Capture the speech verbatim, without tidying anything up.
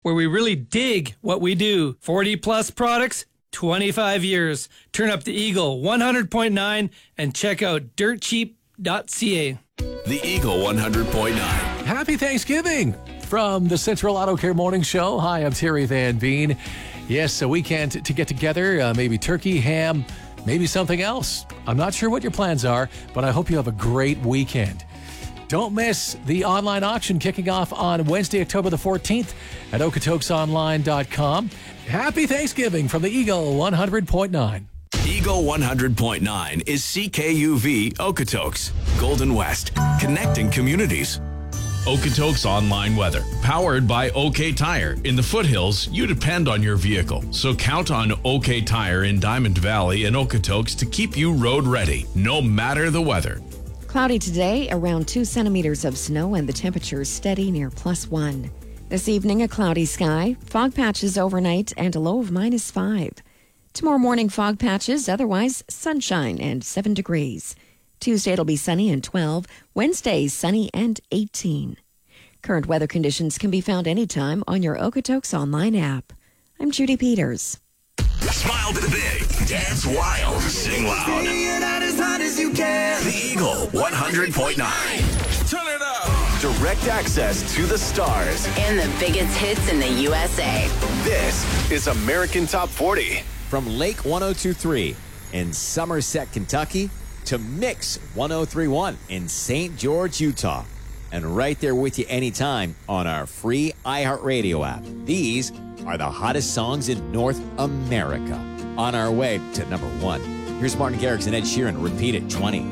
where we really dig what we do. forty plus products, twenty-five years. Turn up the Eagle one hundred point nine and check out dirt cheap dot c a. The Eagle one hundred point nine. Happy Thanksgiving from the Central Auto Care Morning Show. Hi, I'm Terry Van Veen. Yes, a weekend to get together, uh, maybe turkey, ham, maybe something else. I'm not sure what your plans are, but I hope you have a great weekend. Don't miss the online auction kicking off on Wednesday, October the fourteenth at okotoks online dot com. Happy Thanksgiving from the Eagle one hundred point nine. Eagle one hundred point nine is C K U V Okotoks, Golden West, connecting communities. Okotoks Online Weather, powered by OK Tire. In the foothills, you depend on your vehicle, so count on OK Tire in Diamond Valley and Okotoks to keep you road ready, no matter the weather. Cloudy today, around two centimeters of snow, and the temperature is steady near plus one. This evening, a cloudy sky, fog patches overnight, and a low of minus five. Tomorrow morning, fog patches, otherwise sunshine and seven degrees. Tuesday, it'll be sunny and twelve. Wednesday, sunny and eighteen. Current weather conditions can be found anytime on your Okotoks Online app. I'm Judy Peters. Smile big, dance wild, sing loud. As hot as you can. The Eagle one hundred point nine. Turn it up. Direct access to the stars. And the biggest hits in the U S A. This is American Top forty. From Lake one oh two point three in Somerset, Kentucky, to Mix one oh three point one in Saint George, Utah. And right there with you anytime on our free iHeartRadio app. These are the hottest songs in North America. On our way to number one. Here's Martin Garrix and Ed Sheeran. Repeat it, twenty.